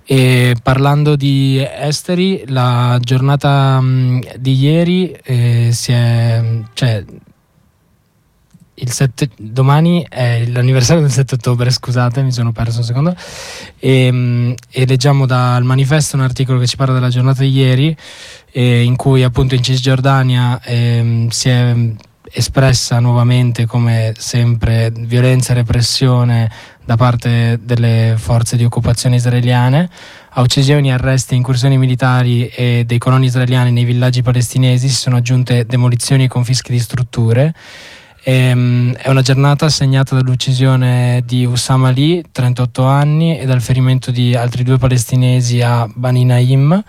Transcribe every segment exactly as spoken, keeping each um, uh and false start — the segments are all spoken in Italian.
E parlando di esteri, la giornata mh, di ieri eh, si è, cioè il sette, domani è l'anniversario del sette ottobre, scusate, mi sono perso un secondo, e, e leggiamo dal manifesto un articolo che ci parla della giornata di ieri, eh, in cui appunto in Cisgiordania eh, si è espressa nuovamente, come sempre, violenza e repressione da parte delle forze di occupazione israeliane, a uccisioni, arresti, incursioni militari e dei coloni israeliani nei villaggi palestinesi si sono aggiunte demolizioni e confische di strutture. Ehm, è una giornata segnata dall'uccisione di Hussam Ali, trentotto anni, e dal ferimento di altri due palestinesi a Bani Naim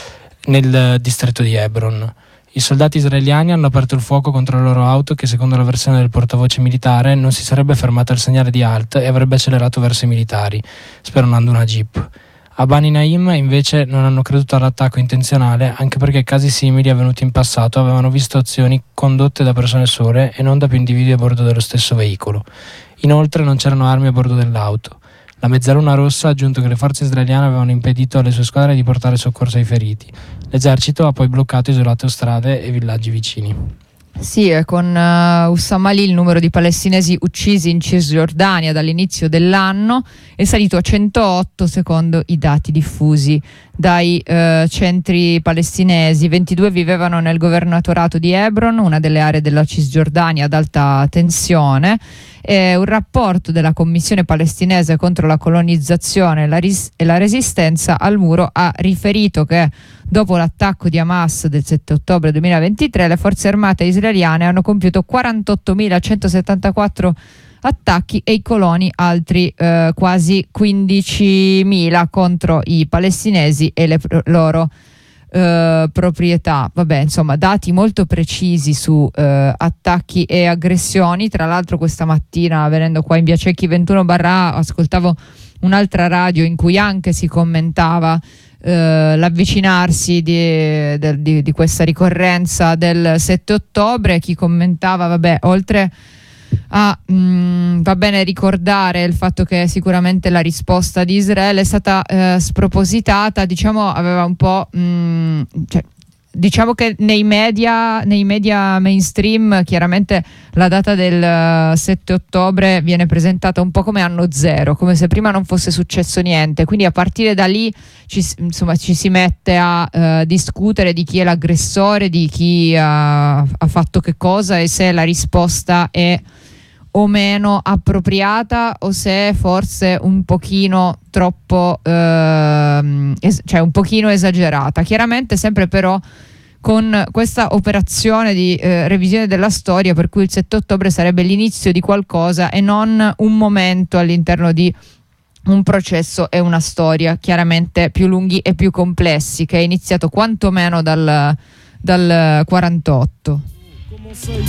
nel distretto di Hebron. I soldati israeliani hanno aperto il fuoco contro la loro auto che, secondo la versione del portavoce militare, non si sarebbe fermata al segnale di halt e avrebbe accelerato verso i militari, speronando una jeep. A Bani Naim invece non hanno creduto all'attacco intenzionale, anche perché casi simili avvenuti in passato avevano visto azioni condotte da persone sole e non da più individui a bordo dello stesso veicolo. Inoltre non c'erano armi a bordo dell'auto. La Mezzaluna Rossa ha aggiunto che le forze israeliane avevano impedito alle sue squadre di portare soccorso ai feriti. L'esercito ha poi bloccato e isolato strade e villaggi vicini. Sì, con uh, Hussam Ali il numero di palestinesi uccisi in Cisgiordania dall'inizio dell'anno è salito a centootto secondo i dati diffusi dai uh, centri palestinesi. ventidue vivevano nel governatorato di Hebron, una delle aree della Cisgiordania ad alta tensione. E un rapporto della Commissione palestinese contro la colonizzazione e la, ris- e la resistenza al muro ha riferito che dopo l'attacco di Hamas del sette ottobre duemilaventitré le forze armate israeliane hanno compiuto quarantottemilacentosettantaquattro attacchi e i coloni altri eh, quasi quindicimila contro i palestinesi e le pro- loro Uh, proprietà. Vabbè, insomma, dati molto precisi su uh, attacchi e aggressioni. Tra l'altro questa mattina, venendo qua in via Cecchi ventuno barra A, ascoltavo un'altra radio in cui anche si commentava uh, l'avvicinarsi di, di, di, di questa ricorrenza del sette ottobre. Chi commentava, vabbè, oltre a mh, va bene ricordare il fatto che sicuramente la risposta di Israele è stata eh, spropositata, diciamo, aveva un po' mh, cioè, diciamo che nei media nei media mainstream chiaramente la data del sette ottobre viene presentata un po' come anno zero, come se prima non fosse successo niente, quindi a partire da lì ci, insomma, ci si mette a uh, discutere di chi è l'aggressore, di chi uh, ha fatto che cosa e se la risposta è o meno appropriata o se forse un pochino troppo ehm, es- cioè un pochino esagerata. Chiaramente sempre però con questa operazione di eh, revisione della storia, per cui il sette ottobre sarebbe l'inizio di qualcosa e non un momento all'interno di un processo e una storia chiaramente più lunghi e più complessi, che è iniziato quantomeno dal, dal quarantotto.